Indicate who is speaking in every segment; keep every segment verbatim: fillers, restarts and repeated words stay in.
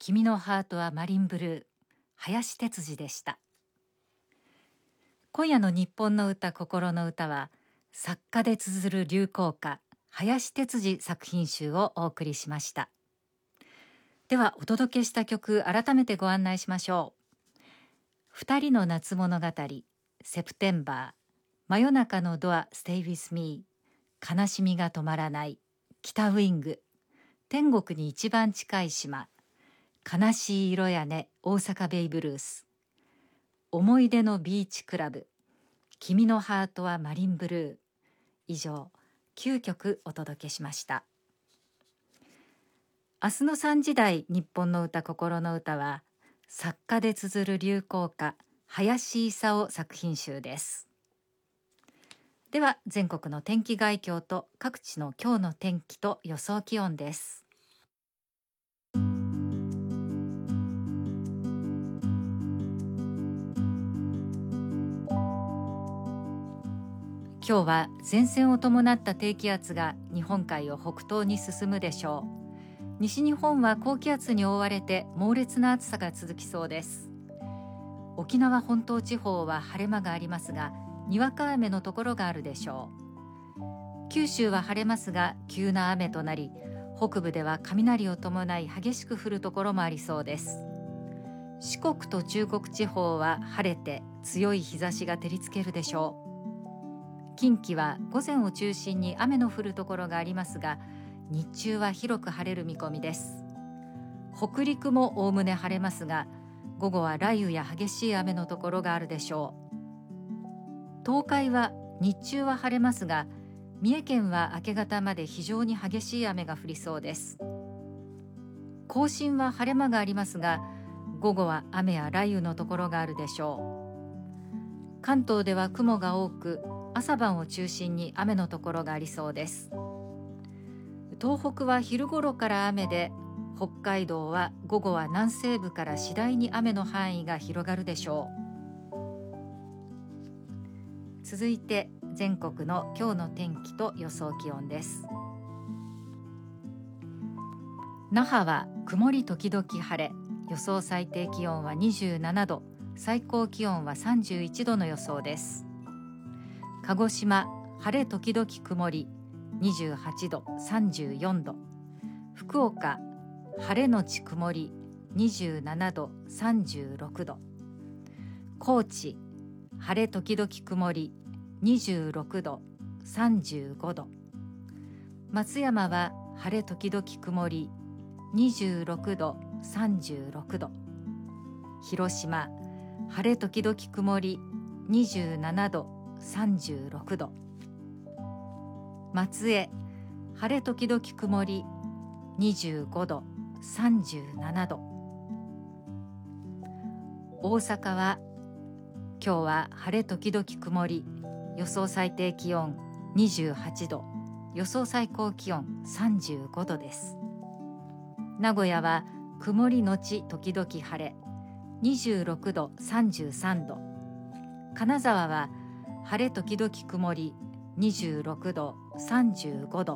Speaker 1: 君のハートはマリンブルー、林哲司でした。今夜の日本の歌心の歌は、作家で綴る流行歌林哲司作品集をお送りしました。ではお届けした曲、改めてご案内しましょう。二人の夏物語、セプテンバー、真夜中のドア Stay with me、 悲しみが止まらない、北ウイング、天国に一番近い島、悲しい色やね大阪ベイブルース、思い出のビーチクラブ、君のハートはマリンブルー。以上きゅうきょくお届けしました。明日のさんじ台日本の歌心の歌は、作家で綴る流行歌林勲作品集です。では全国の天気概況と各地の今日の天気と予想気温です。今日は前線を伴った低気圧が日本海を北東に進むでしょう。西日本は高気圧に覆われて猛烈な暑さが続きそうです。沖縄本島地方は晴れ間がありますが、にわか雨のところがあるでしょう。九州は晴れますが急な雨となり、北部では雷を伴い激しく降るところもありそうです。四国と中国地方は晴れて強い日差しが照りつけるでしょう。近畿は午前を中心に雨の降るところがありますが、日中は広く晴れる見込みです。北陸もおおむね晴れますが、午後は雷雨や激しい雨のところがあるでしょう。東海は日中は晴れますが、三重県は明け方まで非常に激しい雨が降りそうです。甲信は晴れ間がありますが、午後は雨や雷雨のところがあるでしょう。関東では雲が多く、朝晩を中心に雨のところがありそうです。東北は昼頃から雨で、北海道は午後は南西部から次第に雨の範囲が広がるでしょう。続いて全国の今日の天気と予想気温です。那覇は曇り時々晴れ、予想最低気温はにじゅうななど、最高気温はさんじゅういちどの予想です。鹿児島、晴れ時々曇り、にじゅうはちど、さんじゅうよんど。福岡、晴れのち曇り、にじゅうななど、さんじゅうろくど。高知、晴れ時々曇り、にじゅうろくど、さんじゅうごど。松山は晴れ時々曇り、にじゅうろくど、さんじゅうろくど。広島、晴れ時々曇り、にじゅうななど、さんじゅうろくど。松江、晴れ時々曇り、にじゅうごど、さんじゅうななど。大阪は今日は晴れ時々曇り、予想最低気温にじゅうはちど、予想最高気温さんじゅうごどです。名古屋は曇りのち時々晴れ、にじゅうろくど、さんじゅうさんど。金沢は晴れ時々曇り、にじゅうろくど、さんじゅうごど。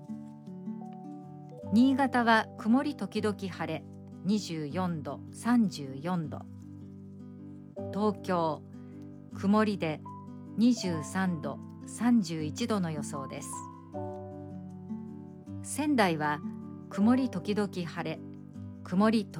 Speaker 1: 新潟は曇り時々晴れ、にじゅうよんど、さんじゅうよんど。東京、曇りでにじゅうさんど、さんじゅういちどの予想です。仙台は曇り時々晴れ、曇りと